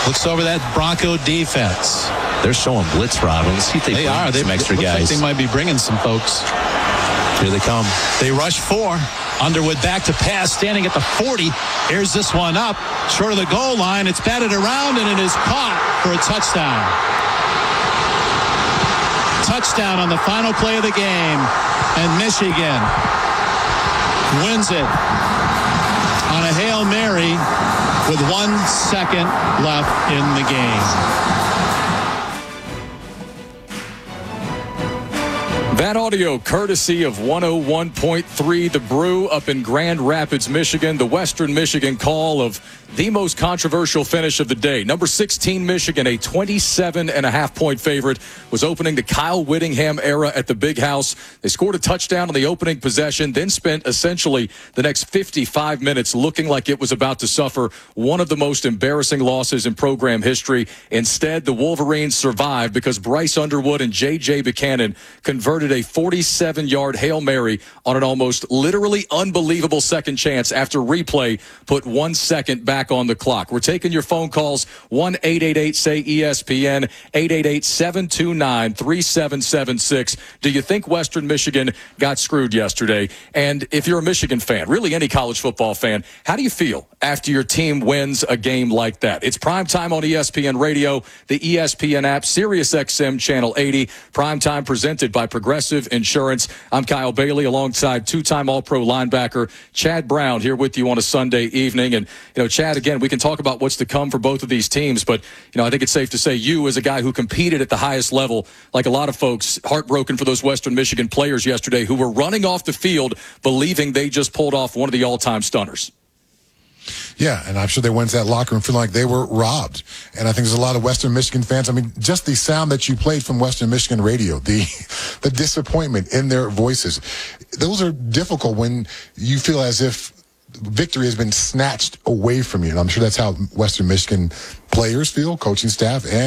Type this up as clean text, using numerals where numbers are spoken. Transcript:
Looks over that Bronco defense. They're showing blitz, Robin. Let's see if they are. Some extra looks guys. Like they might be bringing some folks. Here they come. They rush 4. Underwood back to pass, standing at the 40. Here's this one up, short of the goal line. It's batted around, and it is caught for a touchdown. Touchdown on the final play of the game. And Michigan wins it on a Hail Mary with 1 second left in the game. That audio courtesy of 101.3 The Brew up in Grand Rapids, Michigan. The Western Michigan call of the most controversial finish of the day. Number 16, Michigan, a 27.5-point favorite, was opening the Kyle Whittingham era at the Big House. They scored a touchdown on the opening possession, then spent essentially the next 55 minutes looking like it was about to suffer one of the most embarrassing losses in program history. Instead, the Wolverines survived because Bryce Underwood and J.J. Buchanan converted a 47-yard Hail Mary on an almost literally unbelievable second chance after replay put 1 second back on the clock. We're taking your phone calls, 1-888-SAY-ESPN, 888-729-3776. Do you think Western Michigan got screwed yesterday? And if you're a Michigan fan, really any college football fan, how do you feel after your team wins a game like that? It's primetime on ESPN Radio, the ESPN app, SiriusXM Channel 80, primetime presented by Progressive Insurance. I'm Kyle Bailey alongside two-time All-Pro linebacker Chad Brown here with you on a Sunday evening. And, Chad, again, we can talk about what's to come for both of these teams, but, I think it's safe to say you, as a guy who competed at the highest level, like a lot of folks, heartbroken for those Western Michigan players yesterday who were running off the field believing they just pulled off one of the all-time stunners. Yeah, and I'm sure they went to that locker room feeling like they were robbed. And I think there's a lot of Western Michigan fans. I mean, just the sound that you played from Western Michigan radio, the disappointment in their voices, those are difficult when you feel as if victory has been snatched away from you. And I'm sure that's how Western Michigan players feel, coaching staff, and